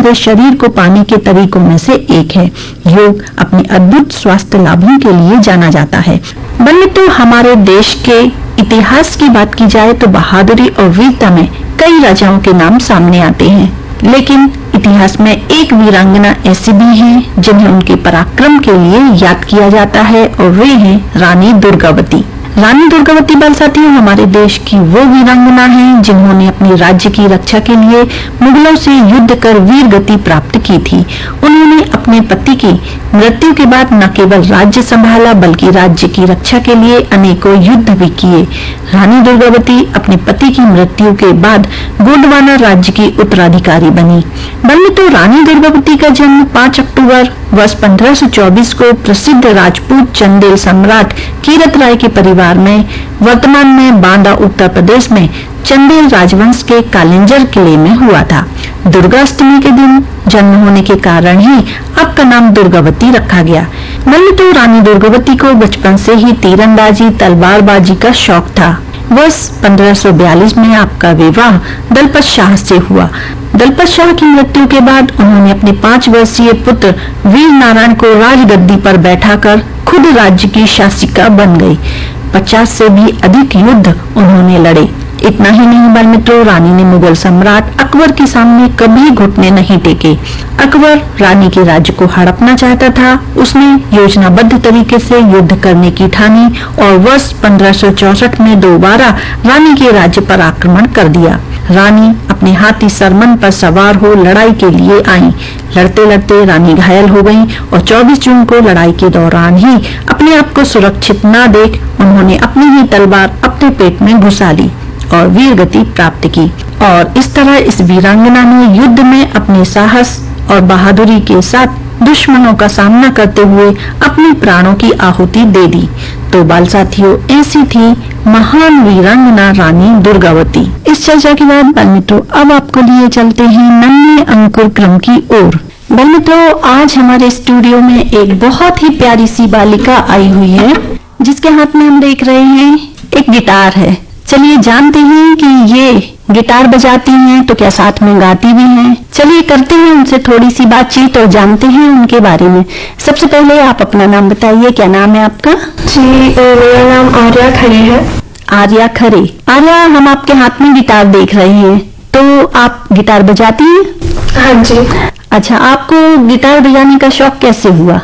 हमारे शरीर को पाने के तरीकों में से एक है। योग अपने अद्भुत स्वास्थ्य लाभों के लिए जाना जाता है। बल्कि तो हमारे देश के इतिहास की बात की जाए तो बहादुरी और वीरता में कई राजाओं के नाम सामने आते हैं, लेकिन इतिहास में एक वीरांगना ऐसी भी हैं जिन्हें उनके पराक्रम के लिए याद किया जाता है, और वे हैं रानी दुर्गावती। रानी दुर्गावती बाल साथियों हमारे देश की वो वीरांगना हैं जिन्होंने अपने राज्य की रक्षा के लिए मुगलों से युद्ध कर वीर गति प्राप्त की थी। उन्होंने अपने पति की मृत्यु के बाद न केवल राज्य संभाला बल्कि राज्य की रक्षा के लिए अनेकों युद्ध भी किए। रानी दुर्गावती अपने पति की मृत्यु के बाद गोंडवाना राज्य की उत्तराधिकारी बनी। बल्कि तो रानी दुर्गावती का जन्म 5 अक्टूबर वर्ष 1524 को प्रसिद्ध राजपूत चंदेल सम्राट कीरत राय के परिवार में वर्तमान में बांदा उत्तर प्रदेश में चंदेल राजवंश के कालिंजर किले में हुआ था। दुर्गाष्टमी के दिन जन्म होने के कारण ही आपका नाम दुर्गावती रखा गया। बल्कि तो रानी दुर्गावती को बचपन से ही तीरंदाजी तलवारबाजी का शौक था। वर्ष 1542 में आपका विवाह दलपत शाह से हुआ। दलपत शाह की मृत्यु के बाद उन्होंने अपने 5 वर्षीय पुत्र वीर नारायण को राजगद्दी पर बैठाकर खुद राज्य की शासिका बन गई। 50 से भी अधिक युद्ध उन्होंने लड़े। इतना ही नहीं बाल मित्रों, रानी ने मुगल सम्राट अकबर के सामने कभी घुटने नहीं टेके। अकबर रानी के राज्य को हड़पना चाहता था। उसने योजनाबद्ध तरीके से युद्ध करने की ठानी और वर्ष 1564 में दोबारा रानी के राज्य पर आक्रमण कर दिया। रानी अपने हाथी सरमन पर सवार हो लड़ाई के लिए आई। लड़ते लड़ते रानी घायल हो गईं और 24 जून को लड़ाई के दौरान ही अपने आप को सुरक्षित न देख उन्होंने अपनी ही तलवार अपने पेट में घुसा ली और वीर गति प्राप्त की। और इस तरह इस वीरांगना ने युद्ध में अपने साहस और बहादुरी के साथ दुश्मनों का सामना करते हुए अपने प्राणों की आहुति दे दी। तो बाल साथियों, ऐसी थी महान वीरांगना रानी दुर्गावती। इस चर्चा के बाद बाल मित्रों अब आपको लिए चलते हैं नन्हे अंकुर क्रम की ओर। बाल मित्रों, आज हमारे स्टूडियो में एक बहुत ही प्यारी सी बालिका आई हुई है जिसके हाथ में हम देख रहे हैं एक गिटार है। चलिए जानते हैं कि ये गिटार बजाती हैं तो क्या साथ में गाती भी हैं। चलिए करते हैं उनसे थोड़ी सी बातचीत और जानते हैं उनके बारे में। सबसे पहले आप अपना नाम बताइए, क्या नाम है आपका? जी, मेरा नाम आर्या खरे है। आर्या खरे। आर्या, हम आपके हाथ में गिटार देख रहे हैं, तो आप गिटार बजाती हैं? हाँ जी। अच्छा, आपको गिटार बजाने का शौक कैसे हुआ?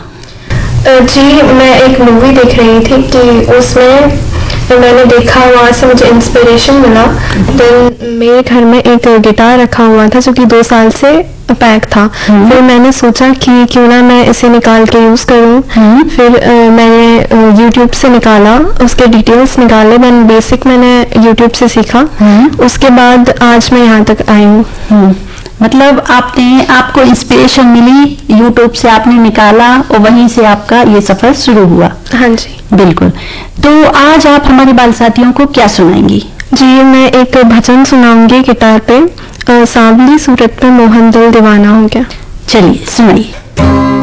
जी, मैं एक मूवी देख रही थी कि उसमें मैंने देखा, वहाँ से मुझे इंस्पिरेशन मिला। देन मेरे घर में एक गिटार रखा हुआ था जो कि 2 साल से पैक था। फिर मैंने सोचा कि क्यों ना मैं इसे निकाल के यूज करूं। फिर मैंने YouTube से निकाला, उसके डिटेल्स निकाले। मैंने बेसिक YouTube से सीखा। उसके बाद आज मैं यहाँ तक आई हूँ। मतलब आपको इंस्पिरेशन मिली, YouTube से आपने निकाला और वहीं से आपका ये सफर शुरू हुआ। हाँ जी, बिल्कुल। तो आज आप हमारे बाल साथियों को क्या सुनाएंगी? जी, मैं एक भजन सुनाऊंगी गिटार पे। सांवली सूरत पे मोहन दिल दीवाना हो गया। चलिए सुनाइए।